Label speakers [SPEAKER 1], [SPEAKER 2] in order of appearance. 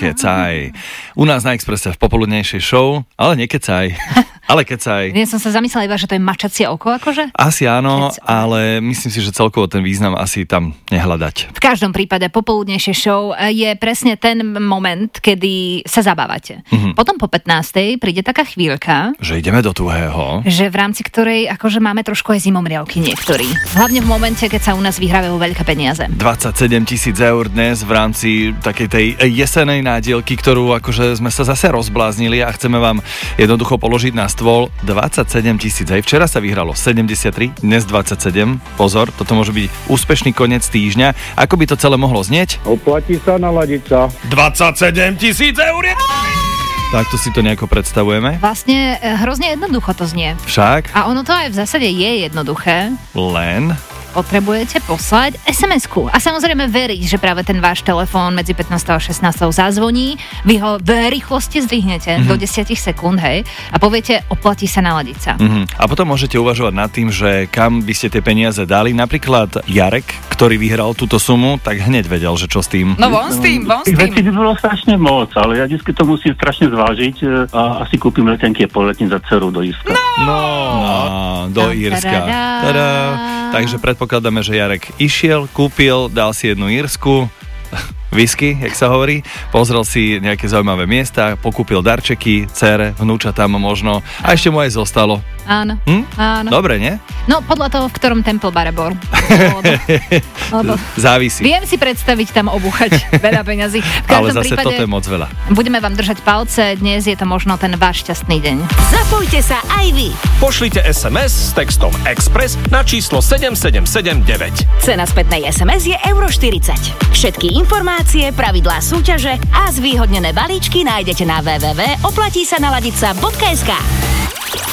[SPEAKER 1] nekecaj. U nás na Expresse v popoludnejšej show, ale nekecaj. Ale kecaj.
[SPEAKER 2] Ja som sa zamyslela iba, že to je mačacie oko, akože?
[SPEAKER 1] Asi áno,
[SPEAKER 2] Kecaj.
[SPEAKER 1] ale myslím si, že celkovo ten význam asi tam nehľadať.
[SPEAKER 2] V každom prípade popoludnejšie show je presne ten moment, kedy sa zabávate. Potom po 15. príde taká chvíľka,
[SPEAKER 1] Že ideme do tuhého.
[SPEAKER 2] že v rámci ktorej akože máme trošku aj zimomriavky niektorí. Hlavne v momente, keď sa u nás vyhrávajú veľké peniaze.
[SPEAKER 1] 27 000 eur dnes v rámci takej tej jesenej nádielky, ktorú akože sme sa zase rozbláznili a chceme vám jednoducho položiť na stôl 27 000. Aj včera sa vyhralo 73, dnes 27. Pozor, toto môže byť úspešný koniec týždňa. Ako by to celé mohlo znieť?
[SPEAKER 3] Oplatí sa naladiť sa.
[SPEAKER 1] 27 000 eur! Takto si to nejako predstavujeme.
[SPEAKER 2] Vlastne hrozne jednoducho to znie.
[SPEAKER 1] Však
[SPEAKER 2] A ono to aj v zásade je jednoduché.
[SPEAKER 1] len...
[SPEAKER 2] Potrebujete poslať SMS-ku. A samozrejme veriť, že práve ten váš telefón medzi 15 a 16 zazvoní, vy ho v rýchlosti zdvihnete do 10 sekúnd, hej, a poviete, oplatí sa naladiť sa.
[SPEAKER 1] A potom môžete uvažovať nad tým, že kam by ste tie peniaze dali. Napríklad Jarek, ktorý vyhral túto sumu, tak hneď vedel, že čo s tým.
[SPEAKER 2] No von s tým.
[SPEAKER 3] Tých vecí by bolo strašne moc, ale ja vždy to musím strašne zvážiť a asi kúpim letenky a poletím za dceru do Írska.
[SPEAKER 1] No, do Írska. Tada. Takže predpokladáme, že Jarek išiel, kúpil, dal si jednu írsku, whisky, jak sa hovorí, pozrel si nejaké zaujímavé miesta, pokúpil darčeky, dcere, vnúčatám možno a ešte mu aj zostalo.
[SPEAKER 2] Áno, áno.
[SPEAKER 1] Dobre, nie?
[SPEAKER 2] No, podľa toho, v ktorom Temple bare bol. Lebo
[SPEAKER 1] Závisí.
[SPEAKER 2] viem si predstaviť tam obúchať veľa peňazí. V
[SPEAKER 1] Ale
[SPEAKER 2] každom
[SPEAKER 1] zase
[SPEAKER 2] prípade
[SPEAKER 1] toto je moc veľa.
[SPEAKER 2] budeme vám držať palce, dnes je to možno ten váš šťastný deň.
[SPEAKER 4] Zapojte sa aj vy.
[SPEAKER 5] Pošlite SMS s textom Express na číslo 7779.
[SPEAKER 4] Cena spätnej SMS je €40. Všetky informácie, pravidlá súťaže a zvýhodnené balíčky nájdete na www.oplatísanaladica.sk.